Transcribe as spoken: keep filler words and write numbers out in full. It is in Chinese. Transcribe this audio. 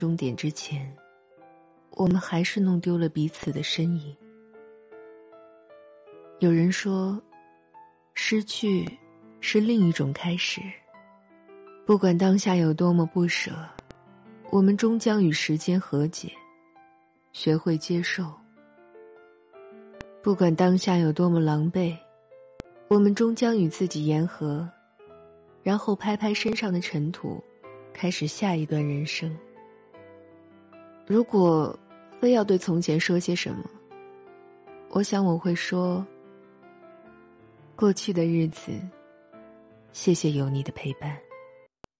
终点之前，我们还是弄丢了彼此的身影。有人说，失去是另一种开始。不管当下有多么不舍，我们终将与时间和解，学会接受。不管当下有多么狼狈，我们终将与自己言和，然后拍拍身上的尘土，开始下一段人生。如果非要对从前说些什么，我想我会说，过去的日子，谢谢有你的陪伴。